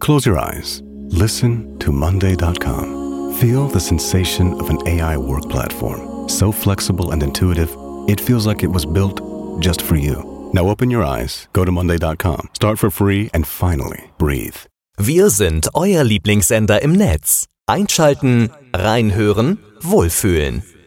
Close your eyes. Listen to Monday.com. Feel the sensation of an AI work platform. So flexible and intuitive, it feels like it was built just for you. Now open your eyes, go to Monday.com, start for free and finally breathe. Wir sind euer Lieblingssender im Netz. Einschalten, reinhören, wohlfühlen.